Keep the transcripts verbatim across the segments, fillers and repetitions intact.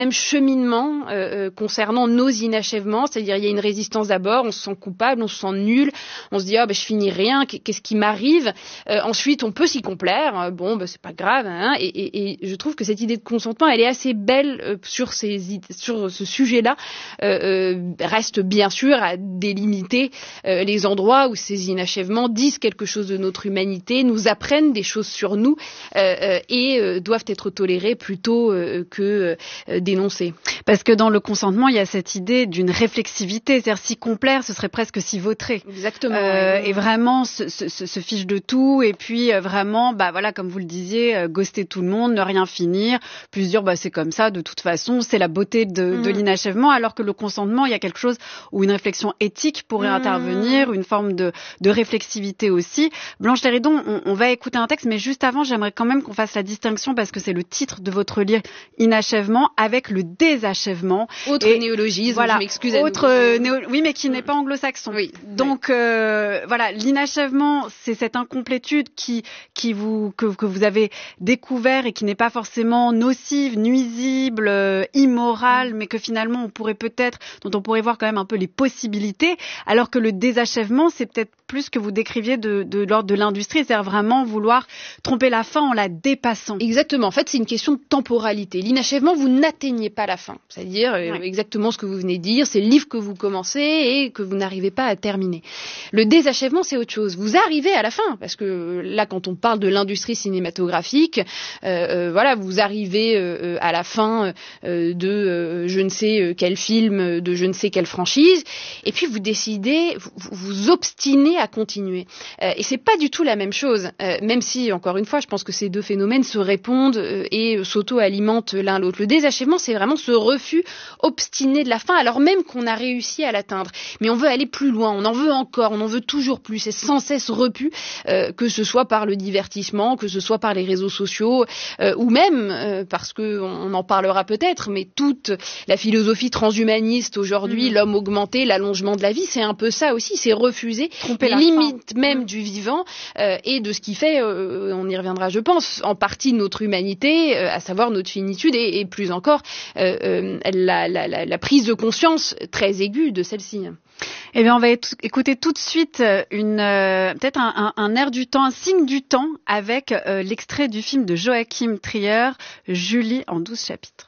même cheminement euh, concernant nos inachèvements, c'est-à-dire il y a une résistance d'abord, on se sent coupable, on se sent nul, on se dit ah ben je finis rien, qu'est-ce qui m'arrive, euh, ensuite on peut s'y complaire, bon ben c'est pas grave, hein, et, et, et je trouve que cette idée de consentement elle est assez belle euh, sur ces sur ce sujet-là, euh, euh, reste bien sûr à délimiter euh, les endroits où ces inachèvements disent quelque chose de notre humanité, nous apprennent des choses sur nous euh, euh, et euh, doivent être tolérés plutôt euh, que euh, dénoncés. Parce que dans le consentement, il y a cette idée d'une réflexivité, c'est-à-dire s'y complaire, ce serait presque s'y vautrer. Exactement. Euh, oui. Et vraiment se, se, se fiche de tout, et puis euh, vraiment, bah voilà, comme vous le disiez, euh, ghoster tout le monde, ne rien finir, puis se dire bah c'est comme ça, de toute façon, c'est la beauté de, mmh. de l'inachèvement, alors que le consentement, il y a quelque chose où une réflexion éthique pourrait mmh. intervenir, une forme de, de réflexivité aussi. Blanche Léridon, on, on va écouter un texte, mais juste avant, j'aimerais quand même qu'on fasse la distinction, parce que c'est le titre de votre livre, Inachèvement, avec le désachèvement. Autre et, néologisme, voilà, je m'excuse. Autre euh, néo... Oui, mais qui n'est pas anglo-saxon. Oui, Donc oui. Euh, voilà, l'inachèvement, c'est cette incomplétude qui, qui vous, que, que vous avez découvert et qui n'est pas forcément nocive, nuisible, euh, immorale, mmh. mais que finalement on pourrait peut-être, dont on pourrait voir quand même un peu les possibilités, alors que le désachèvement, c'est peut-être plus que vous décriviez de, de l'ordre de l'industrie, c'est-à-dire vraiment vouloir tromper la fin en la dépassant. Exactement. En fait, c'est une question de temporalité. L'inachèvement, vous n'atteignez pas la fin. C'est-à-dire euh, ouais. exactement ce que vous venez de dire. C'est le livre que vous commencez et que vous n'arrivez pas à terminer. Le désachèvement, c'est autre chose. Vous arrivez à la fin, parce que là, quand on parle de l'industrie cinématographique, euh, euh, voilà, vous arrivez euh, à la fin euh, de euh, je ne sais quel film, de je ne sais quelle franchise, et puis vous décidez, vous vous obstinez à continuer. Euh, et c'est pas du tout la même chose, euh, même si, encore une fois, je pense que ces deux phénomènes se répondent euh, et s'auto-alimentent l'un l'autre. Le désachèvement, c'est vraiment ce refus obstiné de la fin, alors même qu'on a réussi à l'atteindre. Mais on veut aller plus loin, on en veut encore, on en veut toujours plus, c'est sans cesse repu, euh, que ce soit par le divertissement, que ce soit par les réseaux sociaux, euh, ou même, euh, parce qu'on on en parlera peut-être, mais toute la philosophie transhumaniste aujourd'hui, mmh. l'homme augmenté, l'allongement de la vie, c'est un peu ça aussi, c'est refuser Tromper les limites fin. même mmh. du vivant euh, et de ce qui fait, euh, on y reviendra je pense, en partie notre humanité, euh, à savoir notre finitude et, et plus encore euh, euh, la, la, la, la prise de conscience très aiguë de celle-ci. Eh bien, on va écouter tout de suite une, euh, peut-être un, un, un air du temps, un signe du temps, avec euh, l'extrait du film de Joachim Trier, Julie en douze chapitres.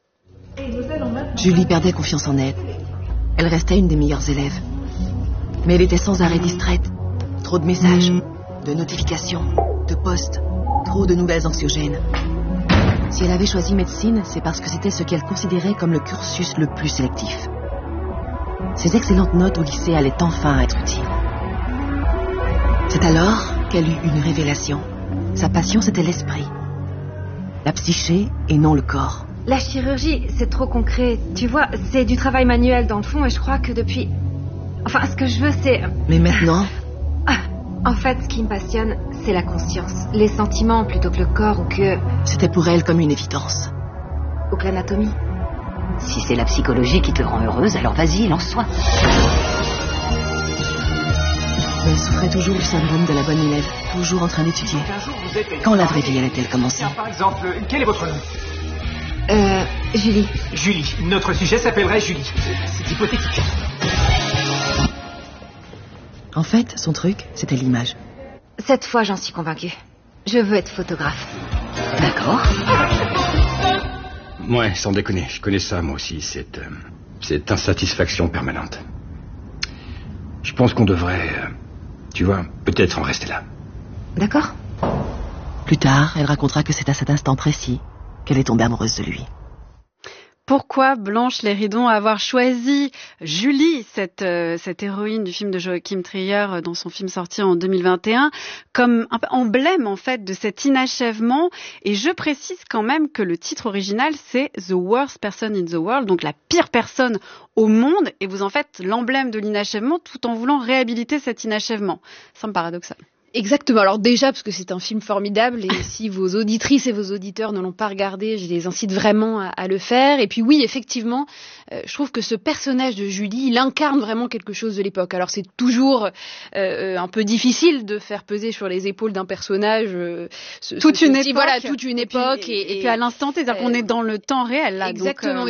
Julie perdait confiance en elle. Elle restait une des meilleures élèves. Mais elle était sans arrêt distraite. Trop de messages, de notifications, de posts, trop de nouvelles anxiogènes. Si elle avait choisi médecine, c'est parce que c'était ce qu'elle considérait comme le cursus le plus sélectif. Ses excellentes notes au lycée allaient enfin être utiles. C'est alors qu'elle eut une révélation. Sa passion, c'était l'esprit. La psyché et non le corps. La chirurgie, c'est trop concret. Tu vois, c'est du travail manuel dans le fond et je crois que depuis... Enfin, ce que je veux, c'est... Mais maintenant... Ah, en fait, ce qui me passionne, c'est la conscience. Les sentiments plutôt que le corps ou que... C'était pour elle comme une évidence. Ou que l'anatomie. Si c'est la psychologie qui te rend heureuse, alors vas-y, lance-toi. Mais elle souffrait toujours du syndrome de la bonne élève, toujours en train d'étudier. Quand la vraie vie allait-elle commencer? Par exemple, quel est votre nom? Euh, Julie. Julie. Notre sujet s'appellerait Julie. C'est hypothétique. En fait, son truc, c'était l'image. Cette fois, j'en suis convaincue. Je veux être photographe. D'accord. Ouais, sans déconner, je connais ça moi aussi, cette, euh, cette insatisfaction permanente. Je pense qu'on devrait, euh, tu vois, peut-être en rester là. D'accord. Plus tard, elle racontera que c'est à cet instant précis qu'elle est tombée amoureuse de lui. Pourquoi Blanche Léridon avoir choisi Julie, cette, euh, cette héroïne du film de Joachim Trier euh, dans son film sorti en deux mille vingt et un, comme un emblème en fait de cet inachèvement? Et je précise quand même que le titre original c'est The Worst Person in the World, donc la pire personne au monde, et vous en faites l'emblème de l'inachèvement tout en voulant réhabiliter cet inachèvement. Ça semble paradoxal. Exactement. Alors déjà, parce que c'est un film formidable, et si vos auditrices et vos auditeurs ne l'ont pas regardé, je les incite vraiment à, à le faire. Et puis oui, effectivement, euh, je trouve que ce personnage de Julie, il incarne vraiment quelque chose de l'époque. Alors c'est toujours euh, un peu difficile de faire peser sur les épaules d'un personnage euh, ce, toute, ce, une ce, époque, voilà, toute une époque. Et, et, et, et puis à l'instant T, c'est-à-dire euh, qu'on est dans le temps réel là. Exactement. Donc, euh...